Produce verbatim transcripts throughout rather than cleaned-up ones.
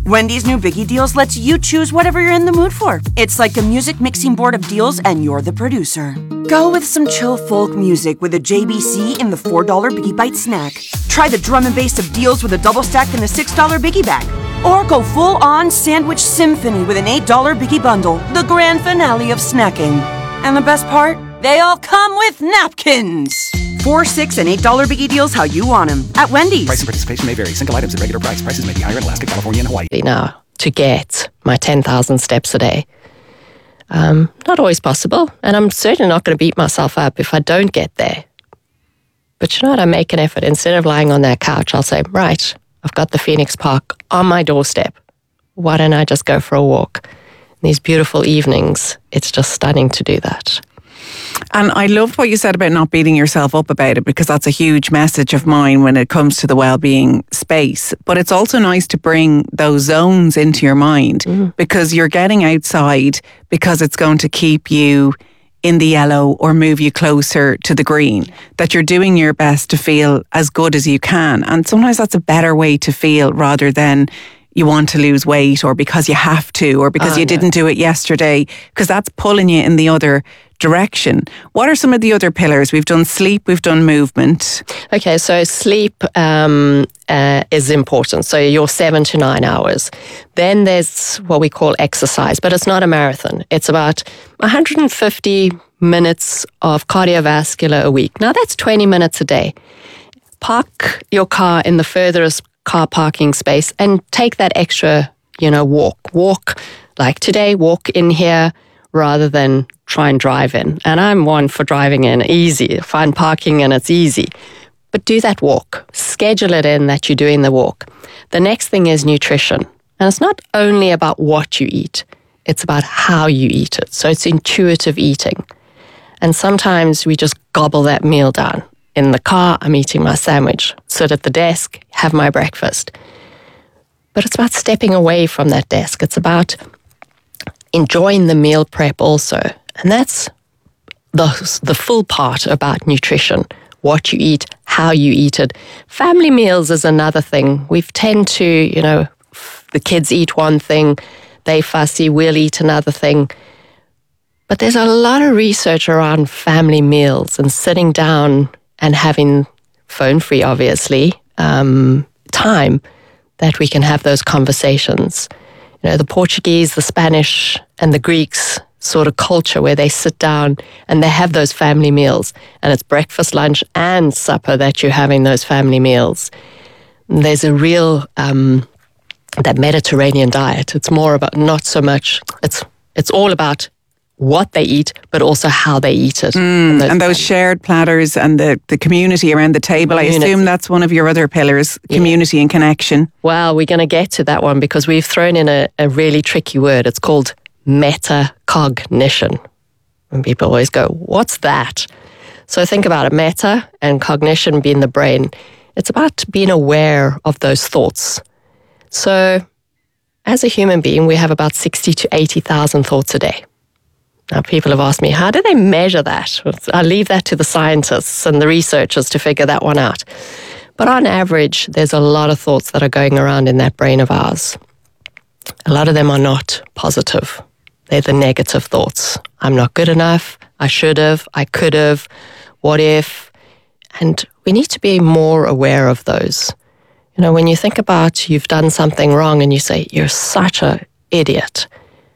Wendy's new Biggie Deals lets you choose whatever you're in the mood for. It's like a music mixing board of deals and you're the producer. Go with some chill folk music with a J B C in the four dollar Biggie Bite snack. Try the drum and bass of deals with a double stack in the six dollar Biggie Bag. Or go full-on sandwich symphony with an eight dollar Biggie Bundle, the grand finale of snacking. And the best part? They all come with napkins. Four, six, and eight dollar Biggie Deals how you want them at Wendy's. Price and participation may vary. Single items at regular price. Prices may be higher in Alaska, California, and Hawaii. Now, to get my ten thousand steps a day. Um, not always possible, and I'm certainly not going to beat myself up if I don't get there. But you know what? I make an effort. Instead of lying on that couch, I'll say, right, I've got the Phoenix Park on my doorstep. Why don't I just go for a walk? In these beautiful evenings, it's just stunning to do that. And I loved what you said about not beating yourself up about it, because that's a huge message of mine when it comes to the well-being space. But it's also nice to bring those zones into your mind mm. because you're getting outside because it's going to keep you in the yellow or move you closer to the green, that you're doing your best to feel as good as you can. And sometimes that's a better way to feel rather than you want to lose weight or because you have to or because oh, you no. didn't do it yesterday, because that's pulling you in the other direction. What are some of the other pillars? We've done sleep, we've done movement. Okay, so sleep um, uh, is important. So your seven to nine hours. Then there's what we call exercise, but it's not a marathon. It's about one hundred fifty minutes of cardiovascular a week. Now that's twenty minutes a day. Park your car in the furthest car parking space and take that extra, you know, walk. Walk, like today, walk in here rather than try and drive in. And I'm one for driving in, easy. Find parking and it's easy. But do that walk. Schedule it in that you're doing the walk. The next thing is nutrition. And it's not only about what you eat, it's about how you eat it. So it's intuitive eating. And sometimes we just gobble that meal down. In the car, I'm eating my sandwich. Sit at the desk, have my breakfast. But it's about stepping away from that desk. It's about enjoying the meal prep also. And that's the, the full part about nutrition. What you eat, how you eat it. Family meals is another thing. We tend to, you know, the kids eat one thing, they fussy, we'll eat another thing. But there's a lot of research around family meals and sitting down and having phone-free, obviously, um, time that we can have those conversations. You know, the Portuguese, the Spanish, and the Greeks sort of culture where they sit down and they have those family meals. And it's breakfast, lunch, and supper that you're having those family meals. And there's a real, um, that Mediterranean diet. It's more about, not so much, it's it's all about what they eat, but also how they eat it. Mm, those and those shared platters and the, the community around the table. Community. I assume that's one of your other pillars, community yeah. and connection. Well, we're going to get to that one because we've thrown in a, a really tricky word. It's called metacognition. And people always go, what's that? So think about it, meta and cognition being the brain. It's about being aware of those thoughts. So as a human being, we have about sixty to eighty thousand thoughts a day. Now, people have asked me, how do they measure that? I leave that to the scientists and the researchers to figure that one out. But on average, there's a lot of thoughts that are going around in that brain of ours. A lot of them are not positive. They're the negative thoughts. I'm not good enough. I should have. I could have. What if? And we need to be more aware of those. You know, when you think about you've done something wrong and you say, you're such an idiot.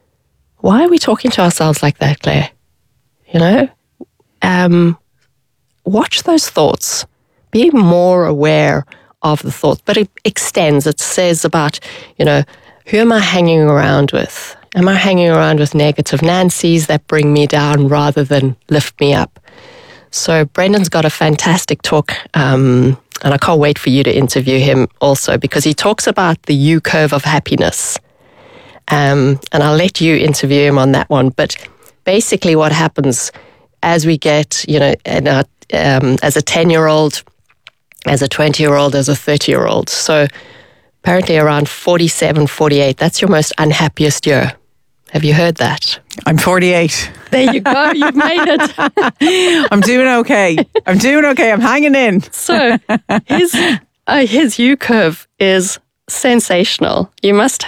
Why are we talking to ourselves like that, Claire? You know, um, watch those thoughts. Be more aware of the thoughts. But it extends. It says about, you know, who am I hanging around with? Am I hanging around with negative Nancys that bring me down rather than lift me up? So Brendan's got a fantastic talk, um, and I can't wait for you to interview him also, because he talks about the U-curve of happiness. Um, and I'll let you interview him on that one. But basically what happens as we get, you know, our, um, as a ten-year-old, as a twenty-year-old, as a thirty-year-old. So apparently around forty-seven, forty-eight, that's your most unhappiest year. Have you heard that? I'm forty-eight. There you go. You've made it. I'm doing okay. I'm doing okay. I'm hanging in. So his, uh, his U-curve is sensational. You must